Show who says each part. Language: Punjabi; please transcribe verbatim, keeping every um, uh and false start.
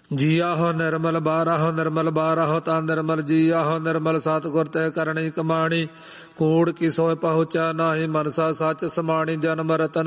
Speaker 1: ਜੀਆਹੋ ਨਿਰਮਲ ਬਾਰਾਹੋ ਨਿਰਮਲ ਬਾਰਾਹੋ ਤਾਂ ਨਿਰਮਲ ਜੀਆਹੋ ਨਿਰਮਲ ਸਤਿਗੁਰ ਤੇ ਕਰਨੀ ਕਮਾਣੀ। ਕੂੜ ਕੀ ਸੋਇ ਪਹੁੰਚਾ ਨਾਹੀ ਮਨਸਾ ਸੱਚ ਸਮਾਣੀ। ਜਨਮ ਰਤਨ